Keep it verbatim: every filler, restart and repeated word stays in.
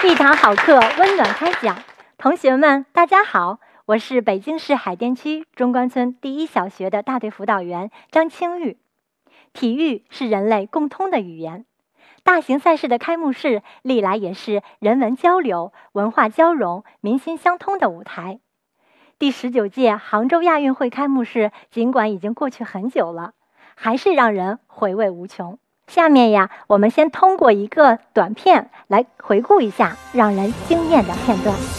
一堂好课，温暖开讲。同学们，大家好，我是北京市海淀区中关村第一小学的大队辅导员张清玉。体育是人类共通的语言，大型赛事的开幕式历来也是人文交流、文化交融、民心相通的舞台。第十九届杭州亚运会开幕式尽管已经过去很久了，还是让人回味无穷。下面呀，我们先通过一个短片来回顾一下让人惊艳的片段。